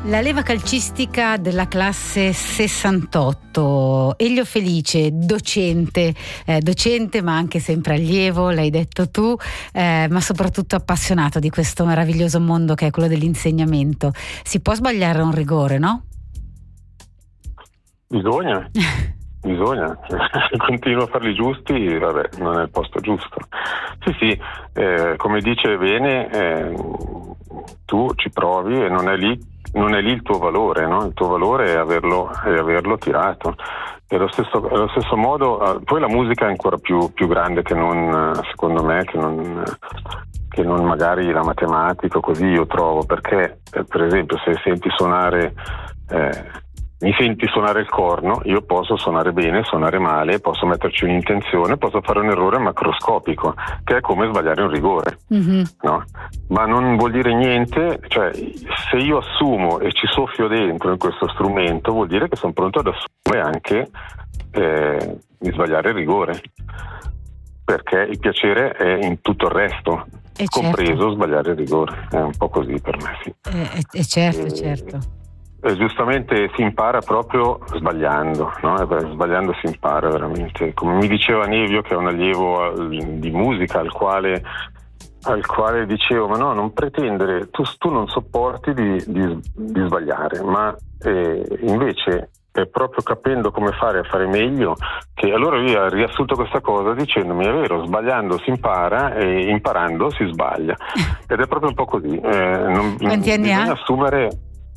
La leva calcistica della classe 68, Elio Felice, docente ma anche sempre allievo, l'hai detto tu, ma soprattutto appassionato di questo meraviglioso mondo che è quello dell'insegnamento. Si può sbagliare un rigore, no? Bisogna, continuo a farli giusti, vabbè, non è il posto giusto. Sì, come dice bene, tu ci provi e non è lì il tuo valore, no? Il tuo valore è averlo tirato. E allo stesso modo, poi la musica è ancora più grande che non, secondo me, che non magari la matematica, così io trovo, perché per esempio se mi senti suonare il corno, io posso suonare bene, suonare male, posso metterci un'intenzione, posso fare un errore macroscopico, che è come sbagliare un rigore, no? Ma non vuol dire niente, cioè se io assumo e ci soffio dentro in questo strumento, vuol dire che sono pronto ad assumere anche di sbagliare il rigore, perché il piacere è in tutto il resto, compreso sbagliare il rigore, è un po' così per me, sì. Certo. E giustamente si impara proprio sbagliando, no? Sbagliando si impara veramente. Come mi diceva Nevio, che è un allievo di musica, al quale dicevo: ma no, non pretendere, tu non sopporti di sbagliare, ma invece è proprio capendo come fare a fare meglio, che allora lui ha riassunto questa cosa dicendomi: è vero, sbagliando si impara e imparando si sbaglia. Ed è proprio un po' così. Quanti anni ha? Bisogna assumere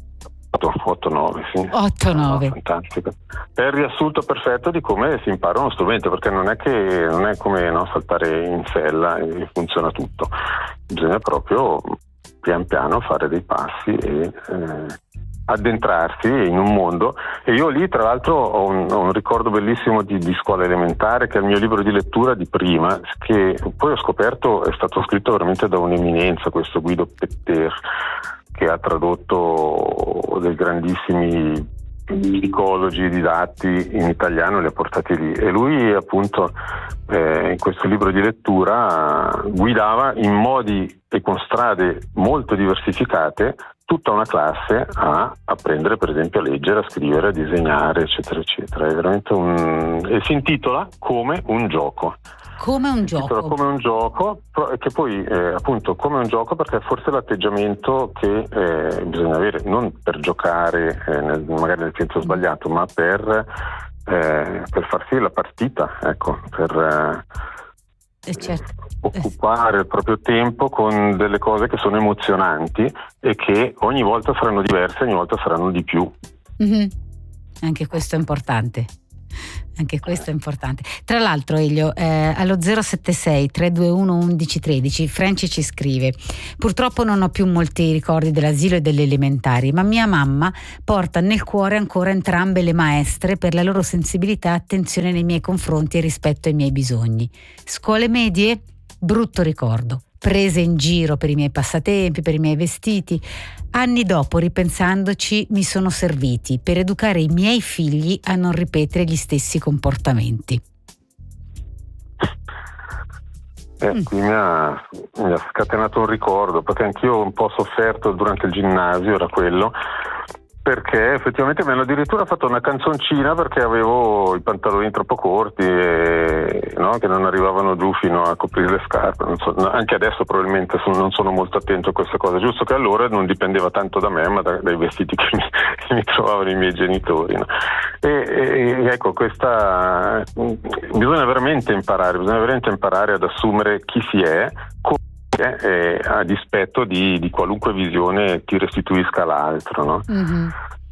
8-9, sì. 8-9. Fantastico. È il riassunto perfetto di come si impara uno strumento, perché non è come saltare in sella e funziona tutto. Bisogna proprio pian piano fare dei passi e addentrarsi in un mondo. E io lì tra l'altro ho un ricordo bellissimo di scuola elementare, che è il mio libro di lettura di prima, che poi ho scoperto è stato scritto veramente da un'eminenza, questo Guido Petter, che ha tradotto dei grandissimi psicologi didatti in italiano e li ha portati lì. E lui appunto in questo libro di lettura guidava in modi e con strade molto diversificate tutta una classe a apprendere, per esempio, a leggere, a scrivere, a disegnare, eccetera, eccetera. È veramente e si intitola Come un gioco. Come un gioco. Come un gioco, che poi appunto come un gioco, perché forse è l'atteggiamento che bisogna avere, non per giocare magari nel senso sbagliato, ma per farsi la partita, ecco, per occupare il proprio tempo con delle cose che sono emozionanti e che ogni volta saranno diverse, ogni volta saranno di più. Mm-hmm. Anche questo è importante. Tra l'altro, Elio, allo 076 321 1113 Franci ci scrive: purtroppo non ho più molti ricordi dell'asilo e delle elementari, ma mia mamma porta nel cuore ancora entrambe le maestre per la loro sensibilità e attenzione nei miei confronti e rispetto ai miei bisogni. Scuole medie, brutto ricordo, prese in giro per i miei passatempi, per i miei vestiti. Anni dopo, ripensandoci, mi sono serviti per educare i miei figli a non ripetere gli stessi comportamenti. Qui mi ha scatenato un ricordo, perché anch'io ho un po' sofferto durante il ginnasio, era quello, perché effettivamente mi hanno addirittura fatto una canzoncina perché avevo i pantaloni troppo corti e, no, che non arrivavano giù fino a coprire le scarpe. Non so, anche adesso probabilmente non sono molto attento a questa cosa, giusto che allora non dipendeva tanto da me, ma dai vestiti che mi trovavano i miei genitori, no? E ecco, bisogna veramente imparare ad assumere chi si è, a dispetto di qualunque visione ti restituisca l'altro, no? Mm-hmm.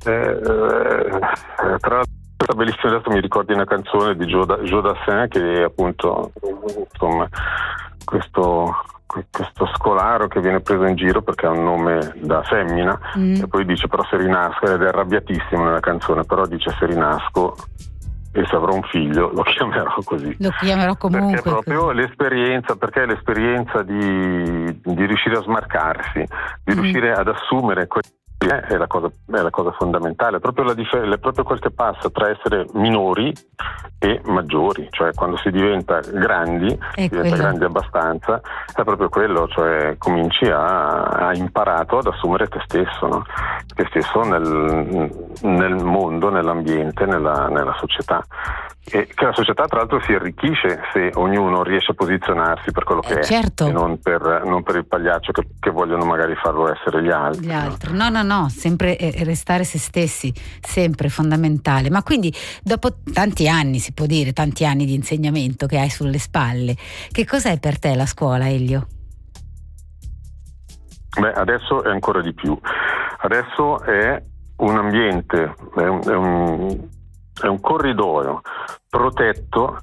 Tra l'altro, questa bellissima, adesso mi ricordi una canzone di Joe Dassin, che è appunto, insomma, questo scolaro che viene preso in giro perché ha un nome da femmina, e poi dice però se rinasco, ed è arrabbiatissimo nella canzone, però dice se rinasco e se avrò un figlio lo chiamerò così. Lo chiamerò comunque. Perché è proprio l'esperienza di riuscire a smarcarsi, di riuscire ad assumere è la cosa fondamentale, è proprio, è proprio quel che passa tra essere minori e maggiori, cioè quando si diventa grandi, grandi abbastanza, è proprio quello, cioè cominci a imparato ad assumere te stesso, no? Te stesso nel mondo, nell'ambiente, nella società. E che la società tra l'altro si arricchisce se ognuno riesce a posizionarsi per quello che certo. è, e non per il pagliaccio che vogliono magari farlo essere gli altri. No, sempre restare se stessi, sempre fondamentale. Ma quindi dopo tanti anni, si può dire, tanti anni di insegnamento che hai sulle spalle, che cos'è per te la scuola, Elio? Beh, adesso è ancora di più. Adesso è un ambiente, è un corridoio protetto,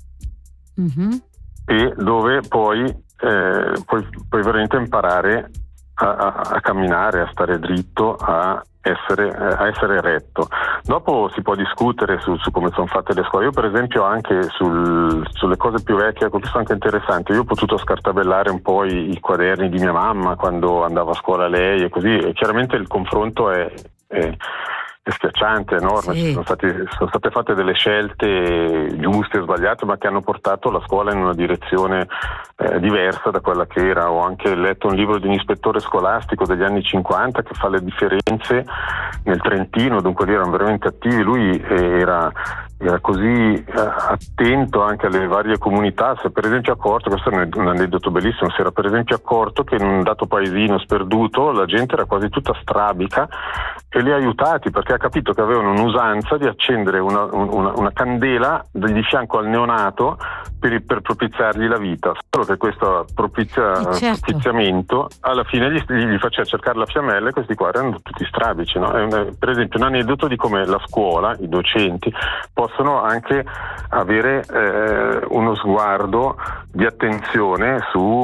e dove puoi veramente imparare a camminare, a stare dritto, a essere retto. Dopo si può discutere su come sono fatte le scuole. Io per esempio anche sulle cose più vecchie, questo è anche interessante, io ho potuto scartabellare un po' i quaderni di mia mamma quando andava a scuola lei e così, e chiaramente il confronto è schiacciante, enorme. Sì. Sono state fatte delle scelte giuste e sbagliate, ma che hanno portato la scuola in una direzione diversa da quella che era. Ho anche letto un libro di un ispettore scolastico degli anni 50 che fa le differenze nel Trentino, dunque lì erano veramente attivi. Lui era così attento anche alle varie comunità. Si è per esempio accorto, questo è un aneddoto bellissimo, si era per esempio accorto che in un dato paesino sperduto la gente era quasi tutta strabica e li ha aiutati, perché ha capito che avevano un'usanza di accendere una candela di fianco al neonato per propiziargli la vita, solo che questo propiziamento alla fine gli faceva cercare la fiammella e questi qua erano tutti strabici, no? Per esempio un aneddoto di come la scuola, i docenti possono anche avere uno sguardo di attenzione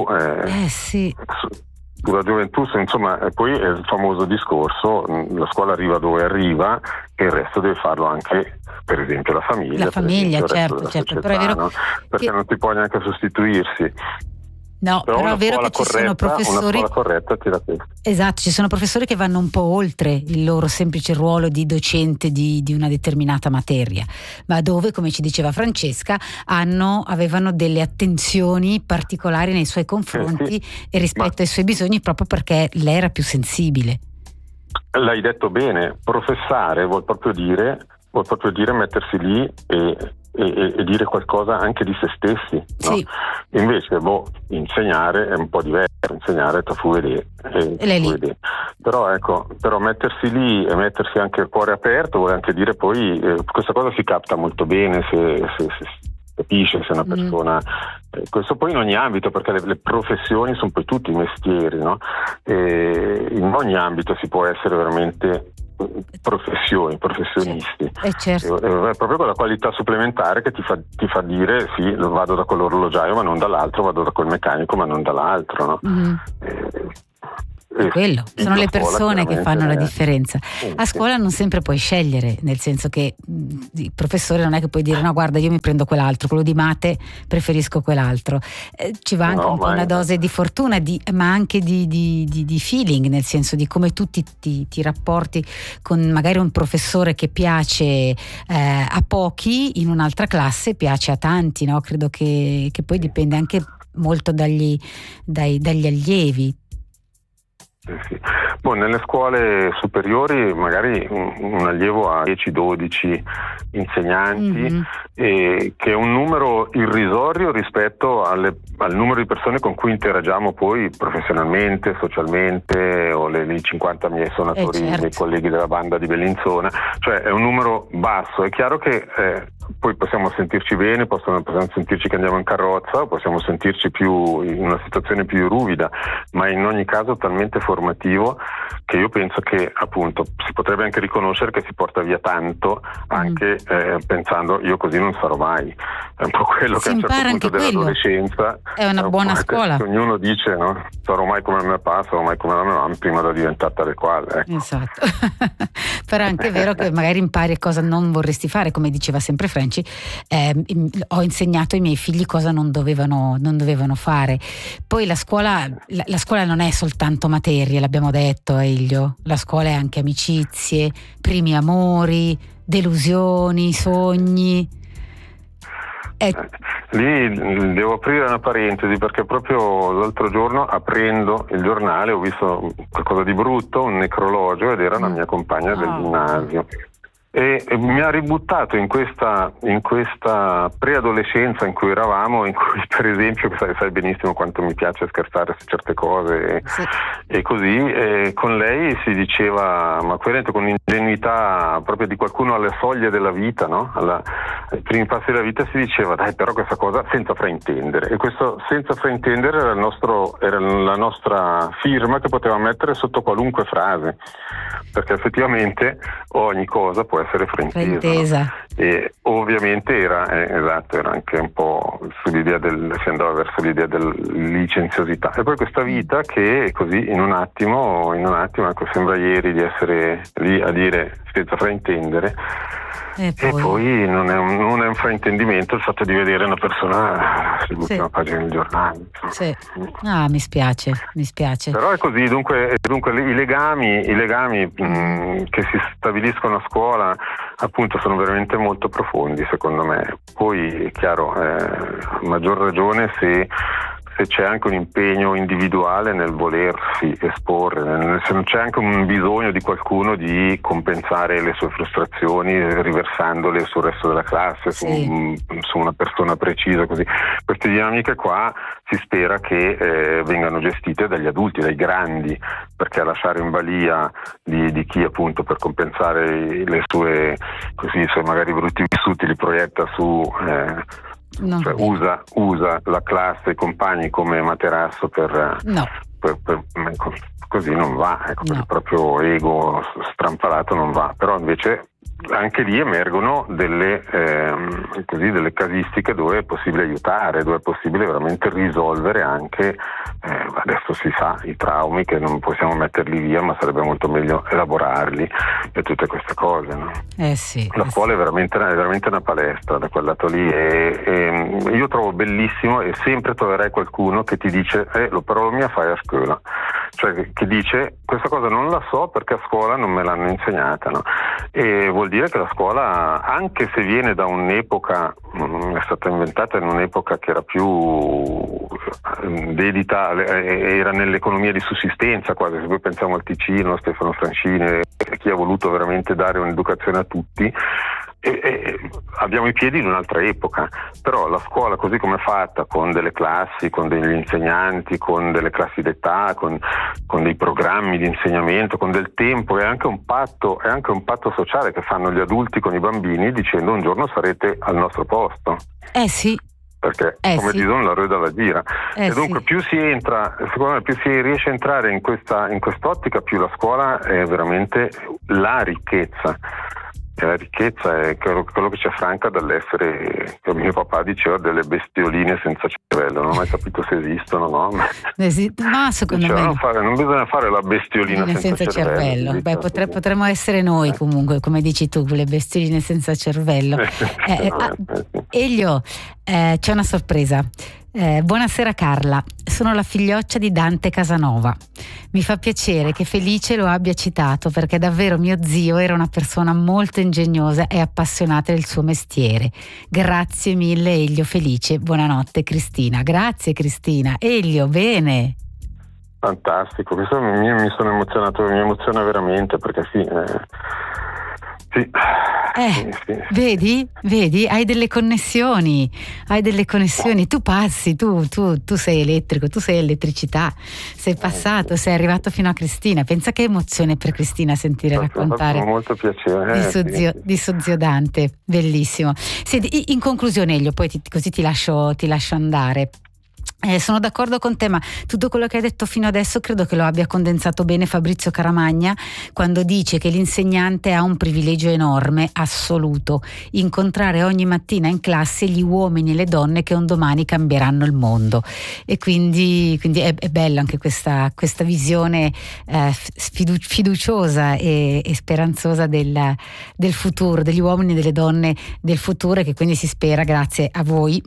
sulla gioventù, insomma. Poi è il famoso discorso, la scuola arriva dove arriva e il resto deve farlo anche, per esempio, la famiglia, certo, società, però è vero, no? Perché non si può neanche sostituirsi. No, però è vero che ci sono professori. Una scuola corretta tira questo. Esatto, ci sono professori che vanno un po' oltre il loro semplice ruolo di docente di una determinata materia, ma dove, come ci diceva Francesca, avevano delle attenzioni particolari nei suoi confronti e rispetto ai suoi bisogni, proprio perché lei era più sensibile. L'hai detto bene, professare vuol proprio dire mettersi lì e dire qualcosa anche di se stessi, no? Sì. Invece insegnare è un po' diverso, insegnare fu vedere. Però mettersi lì e mettersi anche il cuore aperto vuol anche dire poi questa cosa si capta molto bene se capisce se una persona questo poi in ogni ambito, perché le professioni sono poi tutti mestieri, no? E in ogni ambito si può essere veramente professionisti. Certo. È proprio quella qualità supplementare che ti fa dire sì, vado da quell'orologiaio ma non dall'altro, vado da quel meccanico ma non dall'altro, no? Quello sono le persone che fanno la differenza. A scuola non sempre puoi scegliere, nel senso che il professore non è che puoi dire no, guarda, io mi prendo quell'altro, quello di mate preferisco quell'altro. Ci va anche un po' una dose di fortuna, ma anche di feeling, nel senso di come tu ti rapporti con magari un professore che piace a pochi, in un'altra classe piace a tanti, no? Credo che poi dipende anche molto dagli allievi. Sì. Nelle scuole superiori magari un allievo ha 10-12 insegnanti, che è un numero irrisorio rispetto al numero di persone con cui interagiamo poi professionalmente, socialmente, o i 50 miei suonatori, i miei colleghi della banda di Bellinzona, cioè è un numero basso. È chiaro che poi possiamo sentirci bene, possiamo sentirci che andiamo in carrozza, o possiamo sentirci più in una situazione più ruvida, ma in ogni caso talmente formativo che io penso che appunto si potrebbe anche riconoscere che si porta via tanto anche pensando io così non sarò mai. È un po' quello che a un certo punto dell'adolescenza è una buona scuola. Ognuno dice no, sarò mai come mio papà, sarò mai come la mia mamma prima da diventare tale quale. Ecco. Esatto. Però è anche vero che magari impari cosa non vorresti fare, come diceva sempre Franci. Ho insegnato ai miei figli cosa non dovevano fare. Poi la scuola non è soltanto materie, l'abbiamo detto, Elio. La scuola è anche amicizie, primi amori, delusioni, sogni. Lì devo aprire una parentesi, perché proprio l'altro giorno, aprendo il giornale, ho visto qualcosa di brutto, un necrologio, ed era la mia compagna del ginnasio. E mi ha ributtato in questa preadolescenza in cui eravamo, in cui, per esempio, sai benissimo quanto mi piace scherzare su certe cose, sì. E così con lei si diceva, ma coerente, con l'ingenuità proprio di qualcuno alle soglie della vita, no? Ai primi passi della vita, si diceva dai, però questa cosa senza fraintendere, e questo senza fraintendere era la nostra firma che potevamo mettere sotto qualunque frase, perché effettivamente ogni cosa può essere fraintesa. No? E ovviamente era anche un po' sull'idea si andava verso l'idea della licenziosità, e poi questa vita che così in un attimo, ecco, sembra ieri di essere lì a dire senza fraintendere. E poi non è un fraintendimento il fatto di vedere una persona sull'ultima pagina del giornale. Sì. Mi spiace. Però è così, dunque i legami che si stabiliscono a scuola, appunto, sono veramente molto profondi, secondo me. Poi è chiaro, a maggior ragione se c'è anche un impegno individuale nel volersi esporre, se non c'è anche un bisogno di qualcuno di compensare le sue frustrazioni riversandole sul resto della classe, sì. su una persona precisa, così. Queste dinamiche qua si spera che vengano gestite dagli adulti, dai grandi, perché lasciare in balia di chi, appunto, per compensare le sue magari brutti vissuti li proietta su usa la classe, i compagni come materasso per così non va, ecco, per il proprio ego strampalato non va. Però invece anche lì emergono delle casistiche dove è possibile aiutare, dove è possibile veramente risolvere anche, adesso si sa, i traumi, che non possiamo metterli via, ma sarebbe molto meglio elaborarli, e tutte queste cose, no? La scuola è veramente una palestra da quel lato lì, e io trovo bellissimo, e sempre troverai qualcuno che ti dice lo parola mia fai a scuola, cioè che dice questa cosa non la so perché a scuola non me l'hanno insegnata, no? E vuol dire che la scuola, anche se viene da un'epoca, è stata inventata in un'epoca che era più dedita, era nell'economia di sussistenza quasi, se poi pensiamo al Ticino, Stefano Francini, chi ha voluto veramente dare un'educazione a tutti, e abbiamo i piedi in un'altra epoca. Però la scuola, così come è fatta, con delle classi, con degli insegnanti, con delle classi d'età, con dei programmi di insegnamento, con del tempo, è anche un patto sociale che fanno gli adulti con i bambini, dicendo un giorno sarete al nostro posto. Sì. Perché come dicono la rueda la gira, e dunque più si entra, secondo me, più si riesce a entrare in quest'ottica, più la scuola è veramente la ricchezza. E la ricchezza è quello che ci affranca dall'essere, come mio papà diceva, delle bestioline senza cervello. Non ho mai capito se esistono, no? Ma secondo me non bisogna fare la bestiolina senza cervello. Beh, potremmo essere noi comunque, come dici tu, le bestioline senza cervello. Elio, c'è una sorpresa. Buonasera Carla, sono la figlioccia di Dante Casanova. Mi fa piacere che Felice lo abbia citato, perché davvero mio zio era una persona molto ingegnosa e appassionata del suo mestiere. Grazie mille Elio Felice, buonanotte Cristina. Grazie Cristina. Elio, bene? Fantastico, questo mi sono emozionato, mi emoziona veramente, perché sì. Vedi, hai delle connessioni, tu passi, tu sei elettrico, tu sei elettricità, sei passato, sei arrivato fino a Cristina. Pensa che emozione per Cristina sentire raccontare molto piacere di suo zio Dante, bellissimo. Senti, in conclusione Elio, poi così ti lascio andare. Sono d'accordo con te, ma tutto quello che hai detto fino adesso credo che lo abbia condensato bene Fabrizio Caramagna quando dice che l'insegnante ha un privilegio enorme, assoluto: incontrare ogni mattina in classe gli uomini e le donne che un domani cambieranno il mondo. E quindi è bella anche questa visione fiduciosa e speranzosa del futuro, degli uomini e delle donne del futuro, e che quindi si spera, grazie a voi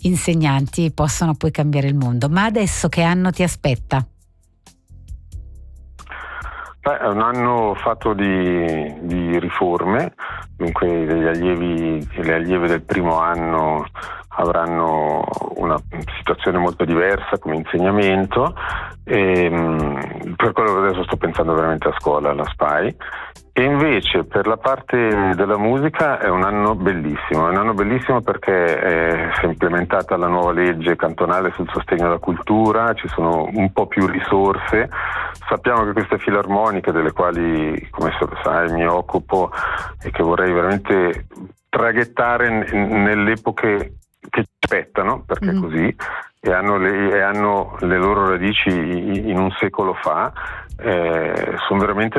insegnanti, possano poi cambiare il mondo. Ma adesso che anno ti aspetta? È un anno fatto di riforme, dunque le allieve del primo anno avranno una situazione molto diversa come insegnamento, e per quello adesso sto pensando veramente a scuola, alla SPAI. E invece per la parte della musica è un anno bellissimo perché si è implementata la nuova legge cantonale sul sostegno alla cultura, ci sono un po' più risorse, sappiamo che queste filarmoniche, delle quali come sai mi occupo e che vorrei veramente traghettare nelle epoche che ci aspettano, perché è così, e hanno le loro radici in un secolo fa, sono veramente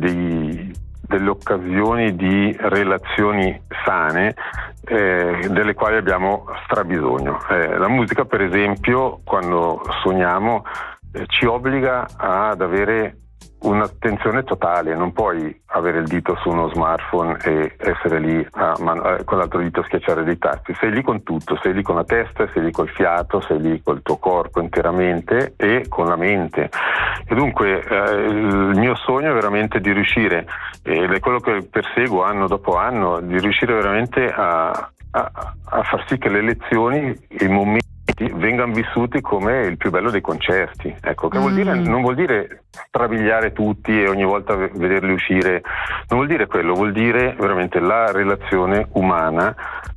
delle occasioni di relazioni sane, delle quali abbiamo strabisogno. La musica, per esempio, quando suoniamo, ci obbliga ad avere un'attenzione totale, non puoi avere il dito su uno smartphone e essere lì con l'altro dito a schiacciare dei tasti, sei lì con tutto, sei lì con la testa, sei lì col fiato, sei lì col tuo corpo interamente e con la mente. E dunque il mio sogno è veramente di riuscire, ed è quello che perseguo anno dopo anno, di riuscire veramente a far sì che le lezioni, i momenti vengano vissuti come il più bello dei concerti, ecco, che vuol dire, non vuol dire strabiliare tutti e ogni volta vederli uscire, non vuol dire quello, vuol dire veramente la relazione umana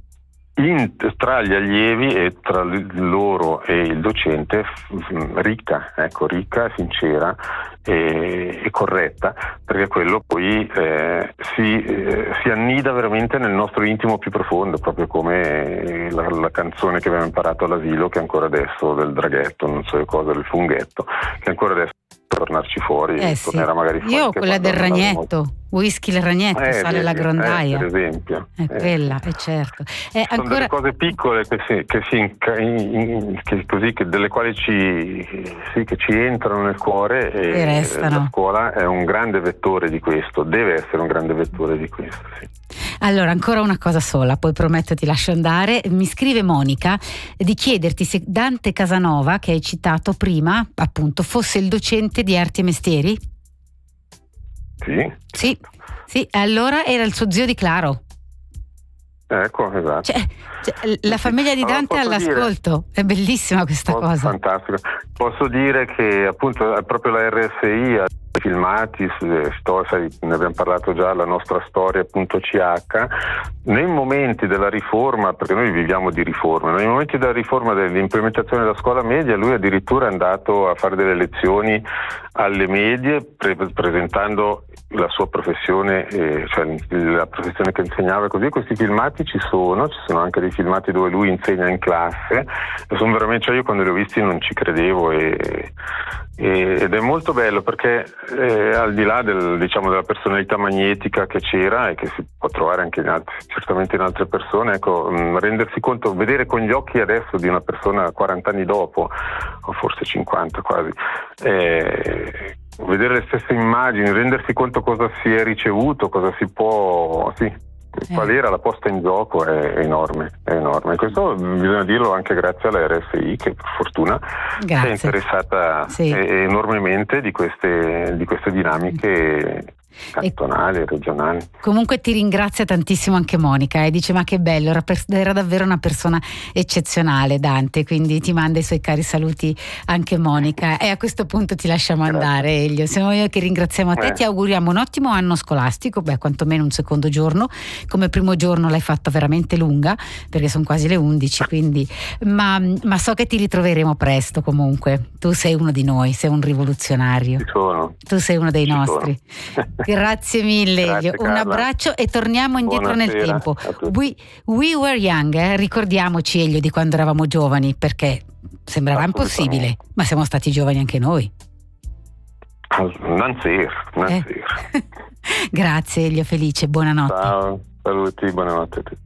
tra gli allievi e tra loro e il docente, ricca, sincera e corretta, perché quello poi si annida veramente nel nostro intimo più profondo, proprio come la canzone che abbiamo imparato all'asilo, che ancora adesso, del draghetto, non so cosa, del funghetto, che ancora adesso tornarci fuori, tornerà magari fuori. Io quella del ragnetto, Whisky il ragnetto, sale la grondaia, per esempio, è quella, è certo. Sono ancora delle cose piccole delle quali che ci entrano nel cuore, e restano. La scuola è un grande vettore di questo, deve essere un grande vettore di questo, sì. Allora, ancora una cosa sola, poi prometto ti lascio andare. Mi scrive Monica di chiederti se Dante Casanova, che hai citato prima, appunto, fosse il docente di arti e mestieri? Sì, allora era il suo zio di Claro. Ecco, esatto. La famiglia di Dante all'ascolto, è bellissima questa cosa. Fantastico. Posso dire che appunto è proprio la RSI, filmati, ne abbiamo parlato già, la nostra storia.ch, nei momenti della riforma, perché noi viviamo di riforma, nei momenti della riforma dell'implementazione della scuola media, lui addirittura è andato a fare delle lezioni alle medie presentando la sua professione, cioè la professione che insegnava, così. Questi filmati ci sono anche dei filmati dove lui insegna in classe, e sono veramente, io quando li ho visti non ci credevo, ed è molto bello perché al di là della personalità magnetica che c'era e che si può trovare anche certamente in altre persone, ecco, rendersi conto, vedere con gli occhi adesso di una persona 40 anni dopo, o forse 50 quasi, vedere le stesse immagini, rendersi conto cosa si è ricevuto, cosa si può, qual era la posta in gioco, è enorme. E questo bisogna dirlo anche grazie alla RSI, che per fortuna si è interessata enormemente di queste dinamiche cantonali, regionali. Comunque ti ringrazia tantissimo anche Monica, e dice: ma che bello, era davvero una persona eccezionale Dante, quindi ti manda i suoi cari saluti anche Monica, e a questo punto ti lasciamo andare, Elio. Siamo io che ringraziamo te, ti auguriamo un ottimo anno scolastico, quantomeno un secondo giorno, come primo giorno l'hai fatta veramente lunga, perché sono quasi le 11, quindi ma so che ti ritroveremo presto. Comunque tu sei uno di noi, sei un rivoluzionario, tu sei uno dei nostri. Grazie mille, Elio. Un abbraccio e torniamo indietro nel tempo. We were young, ricordiamoci, Elio, di quando eravamo giovani, perché sembrerà impossibile, ma siamo stati giovani anche noi. Non ser. Grazie Elio, felice, buonanotte. Ciao, saluti, buonanotte a tutti.